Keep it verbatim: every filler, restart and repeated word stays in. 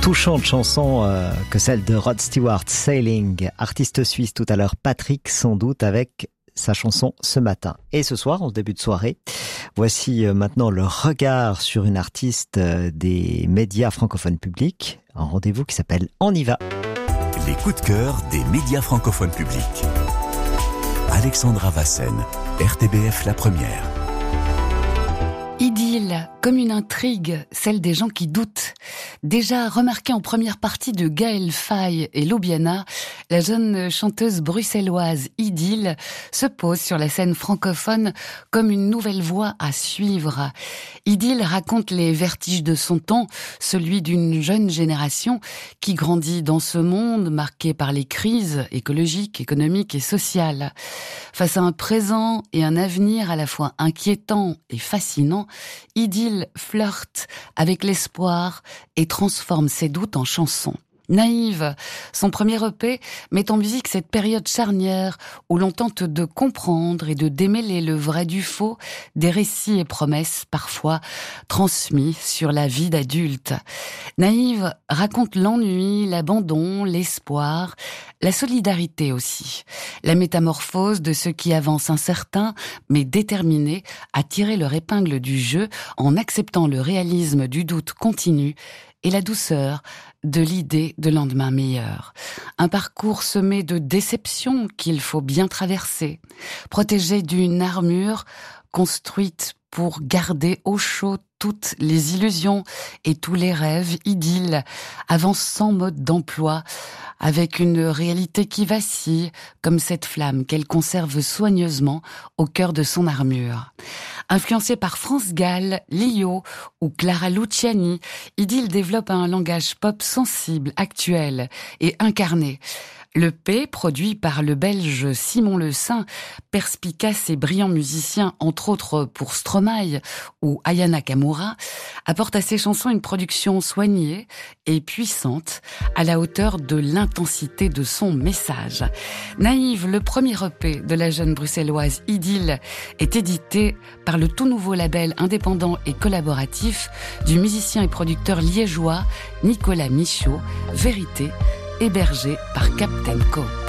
touchante chanson euh, que celle de Rod Stewart, Sailing, artiste suisse tout à l'heure, Patrick sans doute avec sa chanson Ce matin. Et ce soir, en début de soirée, voici euh, maintenant le regard sur une artiste euh, des médias francophones publics, un rendez-vous qui s'appelle On y va. Les coups de cœur des médias francophones publics. Alexandra Vassen, R T B F La Première. Idylle, comme une intrigue, celle des gens qui doutent. Déjà remarquée en première partie de Gaël Faye et Lobiana, la jeune chanteuse bruxelloise Idylle se pose sur la scène francophone comme une nouvelle voie à suivre. Idylle raconte les vertiges de son temps, celui d'une jeune génération qui grandit dans ce monde marqué par les crises écologiques, économiques et sociales. Face à un présent et un avenir à la fois inquiétant et fascinant, Idylle flirte avec l'espoir et transforme ses doutes en chansons. Naïve, son premier E P met en musique cette période charnière où l'on tente de comprendre et de démêler le vrai du faux des récits et promesses parfois transmis sur la vie d'adulte. Naïve raconte l'ennui, l'abandon, l'espoir, la solidarité aussi, la métamorphose de ceux qui avancent incertains mais déterminés à tirer leur épingle du jeu en acceptant le réalisme du doute continu et la douceur de l'idée de lendemain meilleur. Un parcours semé de déceptions qu'il faut bien traverser, protégé d'une armure construite pour garder au chaud toutes les illusions et tous les rêves. Idylle avance sans mode d'emploi, avec une réalité qui vacille, comme cette flamme qu'elle conserve soigneusement au cœur de son armure. Influencée par France Gall, Lio ou Clara Luciani, Idylle développe un langage pop sensible, actuel et incarné. Le P, produit par le Belge Simon Le Saint, perspicace et brillant musicien, entre autres pour Stromae ou Aya Nakamura, apporte à ses chansons une production soignée et puissante, à la hauteur de l'intensité de son message. Naïve, le premier E P de la jeune bruxelloise Idylle, est édité par le tout nouveau label indépendant et collaboratif du musicien et producteur liégeois Nicolas Michaud, Vérité, hébergé par Captain Co.